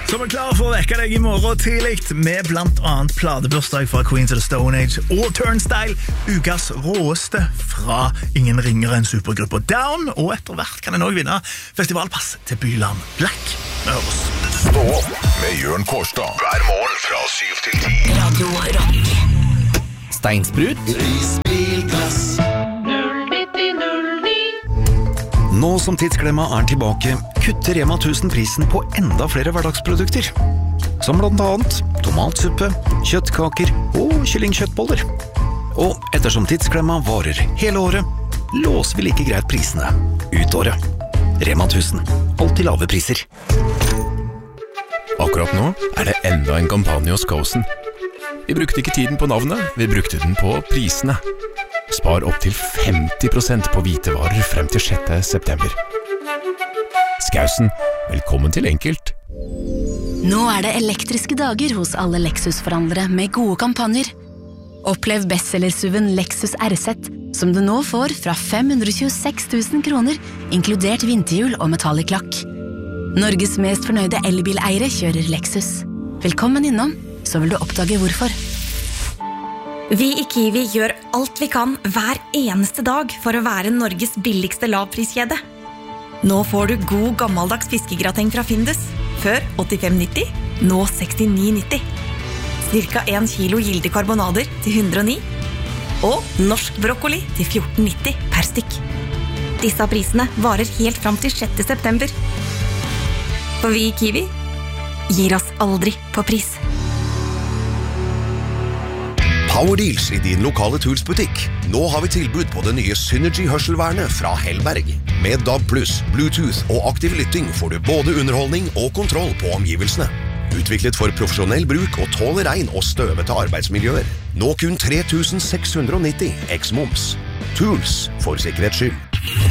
Som klar for å vekke deg I morgen tidlig med blant annet pladebursdag fra Queens of the Stone Age og Turnstile, ukas råeste fra ingen ringere enn supergruppa Down, og etter hvert kan en også vinne festivalpass til Byland Black. Vi høres. Stå opp med Jørn Kårstad hver morgen fra 7 til 10. Radio Rock. Steinsprut. Risbilglass. Nå som tidsklemma tilbake, kutter Rema 1000 prisen på enda flere hverdagsprodukter. Som blant annet tomatsuppe, kjøttkaker og kyllingkjøttboller. Og ettersom tidsklemma varer hele året, låser vi like greit prisene ut året. Rema 1000. Alltid lave priser. Akkurat nå det enda en kampanje hos Kausen. Vi brukte ikke tiden på navnet, vi brukte den på prisene. Spar opp til 50% på hvitevarer frem til 6. september. Skausen, velkommen til enkelt. Nå det elektriske dager hos alle Lexus-forhandlere med gode kampanjer. Opplev bestsellersuven Lexus RZ, som du nå får fra 526 000 kroner, inkludert vinterhjul og metallic lakk. Norges mest fornøyde elbileiere kjører Lexus. Velkommen innom, så vil du oppdage hvorfor. Vi I Kiwi gjør alt vi kan hver eneste dag for å være Norges billigste lavpriskjede. Nå får du god gammeldags fiskegrateng fra Findus. Før 85,90, nå 69,90. Cirka 1 kilo gilde karbonader til 109. Og norsk brokkoli til 14,90 per stykk. Disse prisene varer helt fram til 6. september. For vi I Kiwi gir oss aldri på pris. Power Deals I din lokale Tools-butikk. Nå har vi tilbud på det nye Synergy-hørselvernet fra Hellberg. Med DAB+, Bluetooth og aktiv lytting får du både underholdning og kontroll på omgivelsene. Utviklet for profesjonell bruk og tåler regn og støvete arbeidsmiljøer. Nå kun 3.690 ex-moms. Tools for sikkerhets skyld.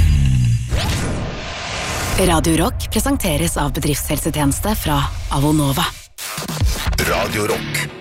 Radio Rock presenteres av bedriftshelsetjeneste fra Avonova. Radio Rock.